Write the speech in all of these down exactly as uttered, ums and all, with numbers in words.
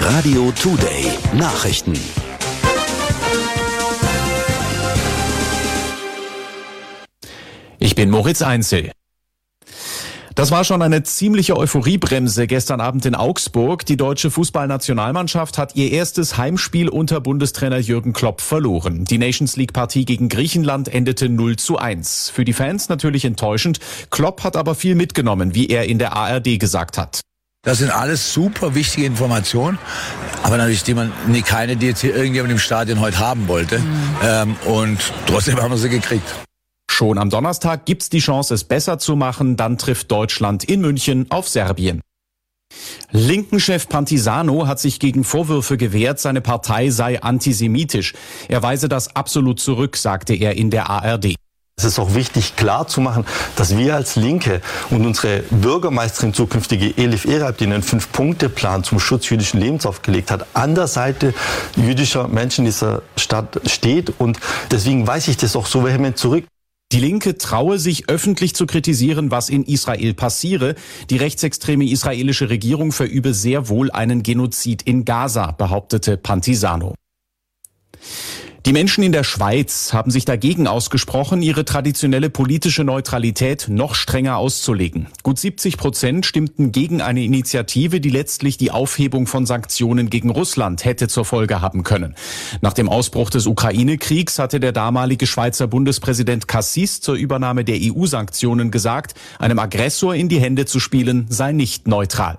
Radio Today Nachrichten. Ich bin Moritz Einzel. Das war schon eine ziemliche Euphoriebremse gestern Abend in Augsburg. Die deutsche Fußballnationalmannschaft hat ihr erstes Heimspiel unter Bundestrainer Jürgen Klopp verloren. Die Nations League Partie gegen Griechenland endete null zu eins. Für die Fans natürlich enttäuschend. Klopp hat aber viel mitgenommen, wie er in der A R D gesagt hat. Das sind alles super wichtige Informationen, aber natürlich die man, nee, keine, die jetzt hier irgendjemand im Stadion heute haben wollte. Mhm. Ähm, und trotzdem haben wir sie gekriegt. Schon am Donnerstag gibt's die Chance, es besser zu machen. Dann trifft Deutschland in München auf Serbien. Linken-Chef Pantisano hat sich gegen Vorwürfe gewehrt, seine Partei sei antisemitisch. Er weise das absolut zurück, sagte er in der A R D. Es ist auch wichtig, klar zu machen, dass wir als Linke und unsere Bürgermeisterin, zukünftige Elif Eralp, die einen Fünf-Punkte-Plan zum Schutz jüdischen Lebens aufgelegt hat, an der Seite jüdischer Menschen in dieser Stadt steht. Und deswegen weise ich das auch so vehement zurück. Die Linke traue sich öffentlich zu kritisieren, was in Israel passiere. Die rechtsextreme israelische Regierung verübe sehr wohl einen Genozid in Gaza, behauptete Pantisano. Die Menschen in der Schweiz haben sich dagegen ausgesprochen, ihre traditionelle politische Neutralität noch strenger auszulegen. Gut siebzig Prozent stimmten gegen eine Initiative, die letztlich die Aufhebung von Sanktionen gegen Russland hätte zur Folge haben können. Nach dem Ausbruch des Ukraine-Kriegs hatte der damalige Schweizer Bundespräsident Cassis zur Übernahme der E U-Sanktionen gesagt, einem Aggressor in die Hände zu spielen sei nicht neutral.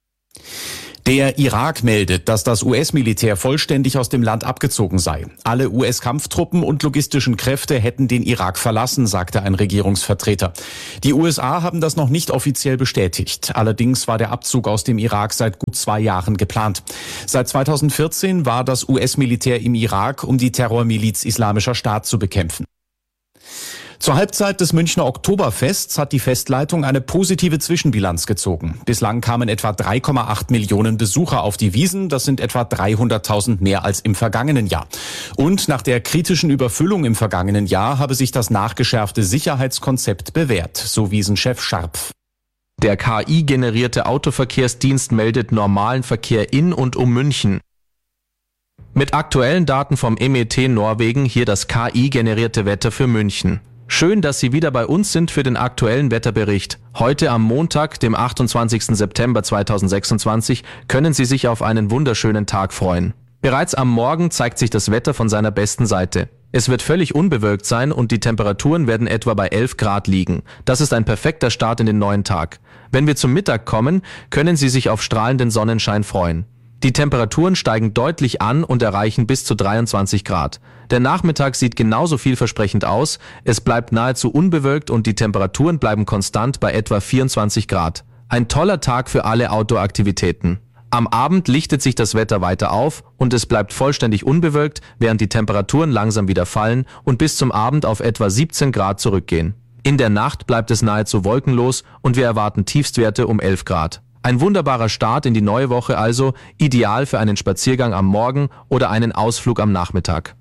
Der Irak meldet, dass das U S-Militär vollständig aus dem Land abgezogen sei. Alle U S-Kampftruppen und logistischen Kräfte hätten den Irak verlassen, sagte ein Regierungsvertreter. Die U S A haben das noch nicht offiziell bestätigt. Allerdings war der Abzug aus dem Irak seit gut zwei Jahren geplant. Seit zweitausendvierzehn war das U S-Militär im Irak, um die Terrormiliz Islamischer Staat zu bekämpfen. Zur Halbzeit des Münchner Oktoberfests hat die Festleitung eine positive Zwischenbilanz gezogen. Bislang kamen etwa drei Komma acht Millionen Besucher auf die Wiesn. Das sind etwa dreihunderttausend mehr als im vergangenen Jahr. Und nach der kritischen Überfüllung im vergangenen Jahr habe sich das nachgeschärfte Sicherheitskonzept bewährt, so Wiesn-Chef Scharpf. Der K I-generierte Autoverkehrsdienst meldet normalen Verkehr in und um München. Mit aktuellen Daten vom M E T Norwegen hier das K I-generierte Wetter für München. Schön, dass Sie wieder bei uns sind für den aktuellen Wetterbericht. Heute am Montag, dem achtundzwanzigsten September zweitausendsechsundzwanzig, können Sie sich auf einen wunderschönen Tag freuen. Bereits am Morgen zeigt sich das Wetter von seiner besten Seite. Es wird völlig unbewölkt sein und die Temperaturen werden etwa bei elf Grad liegen. Das ist ein perfekter Start in den neuen Tag. Wenn wir zum Mittag kommen, können Sie sich auf strahlenden Sonnenschein freuen. Die Temperaturen steigen deutlich an und erreichen bis zu dreiundzwanzig Grad. Der Nachmittag sieht genauso vielversprechend aus, es bleibt nahezu unbewölkt und die Temperaturen bleiben konstant bei etwa vierundzwanzig Grad. Ein toller Tag für alle Outdoor-Aktivitäten. Am Abend lichtet sich das Wetter weiter auf und es bleibt vollständig unbewölkt, während die Temperaturen langsam wieder fallen und bis zum Abend auf etwa siebzehn Grad zurückgehen. In der Nacht bleibt es nahezu wolkenlos und wir erwarten Tiefstwerte um elf Grad. Ein wunderbarer Start in die neue Woche also, ideal für einen Spaziergang am Morgen oder einen Ausflug am Nachmittag.